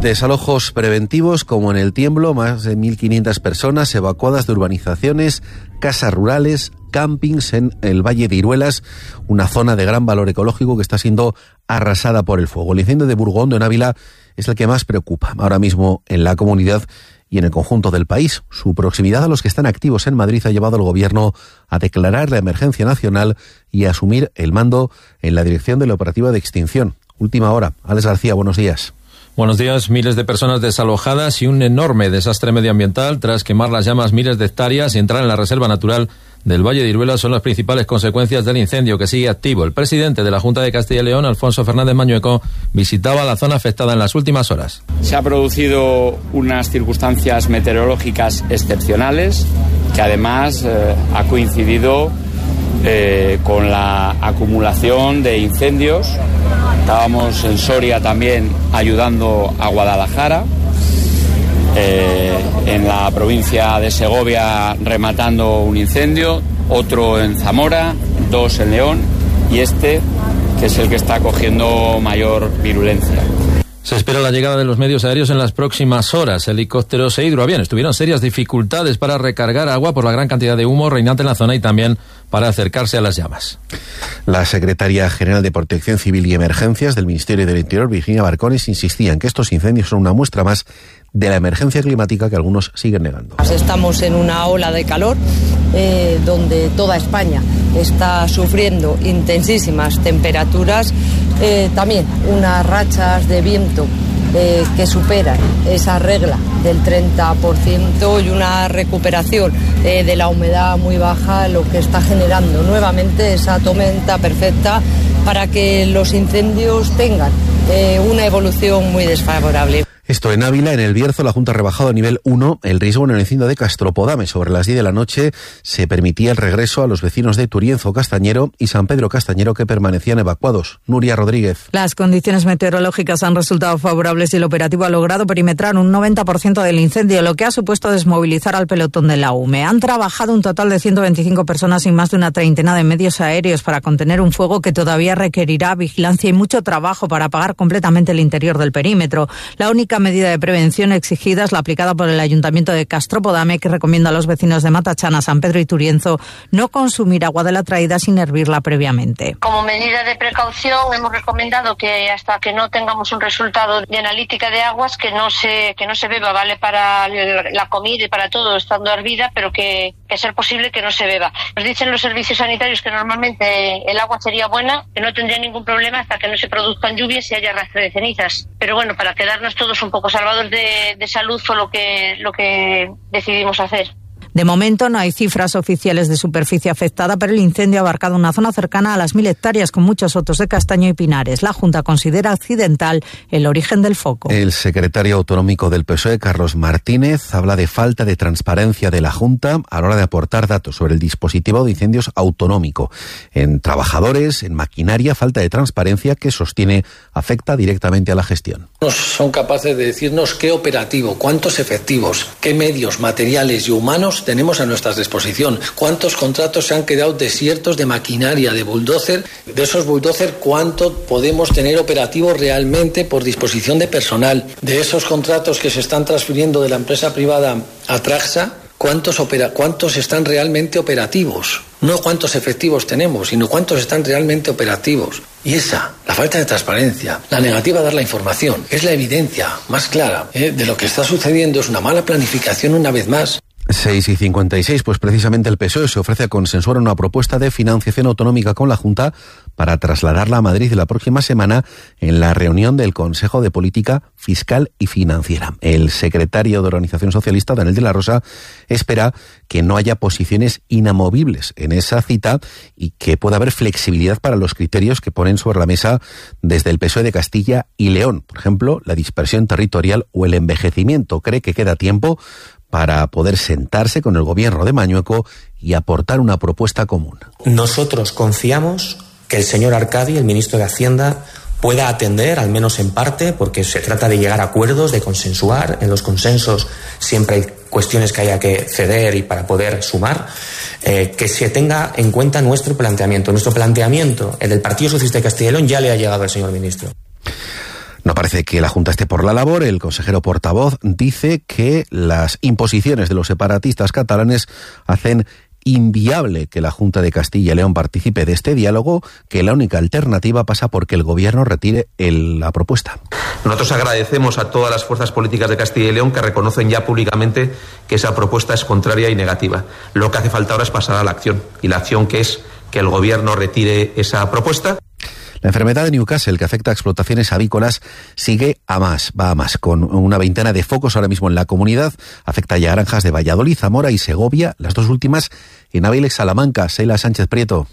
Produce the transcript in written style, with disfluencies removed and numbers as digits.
Desalojos preventivos como en El Tiemblo, más de 1.500 personas evacuadas de urbanizaciones, casas rurales, campings en el Valle de Iruelas, una zona de gran valor ecológico que está siendo arrasada por el fuego. El incendio de Burgondo, en Ávila, es el que más preocupa ahora mismo en la comunidad y en el conjunto del país. Su proximidad a los que están activos en Madrid ha llevado al Gobierno a declarar la emergencia nacional y a asumir el mando en la dirección de la operativa de extinción. Última hora. Alex García, buenos días. Buenos días. Miles de personas desalojadas y un enorme desastre medioambiental tras quemar las llamas miles de hectáreas y entrar en la reserva natural del Valle de Iruelas son las principales consecuencias del incendio que sigue activo. El presidente de la Junta de Castilla y León, Alfonso Fernández Mañueco, visitaba la zona afectada en las últimas horas. Se ha producido unas circunstancias meteorológicas excepcionales que además ha coincidido con la acumulación de incendios. Estábamos en Soria también ayudando a Guadalajara, en la provincia de Segovia rematando un incendio, otro en Zamora, 2 en León y este que es el que está cogiendo mayor virulencia. Se espera la llegada de los medios aéreos en las próximas horas. Helicópteros e hidroaviones tuvieron serias dificultades para recargar agua por la gran cantidad de humo reinante en la zona y también para acercarse a las llamas. La secretaria general de Protección Civil y Emergencias del Ministerio del Interior, Virginia Barcones, insistía en que estos incendios son una muestra más de la emergencia climática que algunos siguen negando. Estamos en una ola de calor donde toda España está sufriendo intensísimas temperaturas, también unas rachas de viento que superan esa regla del 30% y una recuperación de la humedad muy baja, lo que está generando nuevamente esa tormenta perfecta para que los incendios tengan una evolución muy desfavorable. Esto en Ávila, en El Bierzo, la Junta ha rebajado a nivel 1 el riesgo en el incendio de Castropodame. Sobre las 10 de la noche se permitía el regreso a los vecinos de Turienzo Castañero y San Pedro Castañero que permanecían evacuados. Nuria Rodríguez. Las condiciones meteorológicas han resultado favorables y el operativo ha logrado perimetrar un 90% del incendio, lo que ha supuesto desmovilizar al pelotón de la UME. Han trabajado un total de 125 personas y más de una treintena de medios aéreos para contener un fuego que todavía requerirá vigilancia y mucho trabajo para apagar completamente el interior del perímetro. La única medida de prevención exigida es la aplicada por el Ayuntamiento de Castropodame, que recomienda a los vecinos de Matachana, San Pedro y Turienzo no consumir agua de la traída sin hervirla previamente. Como medida de precaución hemos recomendado que hasta que no tengamos un resultado de analítica de aguas que no se beba, vale para la comida y para todo estando hervida, pero que ser posible que no se beba. Nos dicen los servicios sanitarios que normalmente el agua sería buena, que no tendría ningún problema hasta que no se produzcan lluvias y haya arrastre de cenizas. Pero bueno, para quedarnos todos un poco salvados de salud fue lo que decidimos hacer. De momento no hay cifras oficiales de superficie afectada, pero el incendio ha abarcado una zona cercana a las 1.000 hectáreas con muchos sotos de castaño y pinares. La Junta considera accidental el origen del foco. El secretario autonómico del PSOE, Carlos Martínez, habla de falta de transparencia de la Junta a la hora de aportar datos sobre el dispositivo de incendios autonómico. En trabajadores, en maquinaria, falta de transparencia que sostiene afecta directamente a la gestión. No son capaces de decirnos qué operativo, cuántos efectivos, qué medios materiales y humanos tenemos a nuestra disposición, cuántos contratos se han quedado desiertos de maquinaria, de bulldozer, de esos bulldozer, cuánto podemos tener operativo realmente por disposición de personal, de esos contratos que se están transfiriendo de la empresa privada a Traxa, cuántos están realmente operativos. No cuántos efectivos tenemos, sino cuántos están realmente operativos. Y la falta de transparencia, la negativa a dar la información, es la evidencia más clara de lo que está sucediendo, es una mala planificación una vez más. 6:56, pues precisamente el PSOE se ofrece a consensuar una propuesta de financiación autonómica con la Junta para trasladarla a Madrid la próxima semana en la reunión del Consejo de Política Fiscal y Financiera. El secretario de Organización Socialista, Daniel de la Rosa, espera que no haya posiciones inamovibles en esa cita y que pueda haber flexibilidad para los criterios que ponen sobre la mesa desde el PSOE de Castilla y León. Por ejemplo, la dispersión territorial o el envejecimiento. Cree que queda tiempo para poder sentarse con el gobierno de Mañueco y aportar una propuesta común. Nosotros confiamos que el señor Arcadi, el ministro de Hacienda, pueda atender, al menos en parte, porque se trata de llegar a acuerdos, de consensuar. En los consensos siempre hay cuestiones que haya que ceder y para poder sumar, que se tenga en cuenta nuestro planteamiento. Nuestro planteamiento, el del Partido Socialista de Castilla y León, ya le ha llegado al señor ministro. No parece que la Junta esté por la labor. El consejero portavoz dice que las imposiciones de los separatistas catalanes hacen inviable que la Junta de Castilla y León participe de este diálogo, que la única alternativa pasa por que el Gobierno retire la propuesta. Nosotros agradecemos a todas las fuerzas políticas de Castilla y León que reconocen ya públicamente que esa propuesta es contraria y negativa. Lo que hace falta ahora es pasar a la acción, y la acción que es que el Gobierno retire esa propuesta. La enfermedad de Newcastle, que afecta a explotaciones avícolas, va a más, con una veintena de focos ahora mismo en la comunidad. Afecta ya a granjas de Valladolid, Zamora y Segovia, las dos últimas en Ávila y Salamanca. Sheila Sánchez Prieto.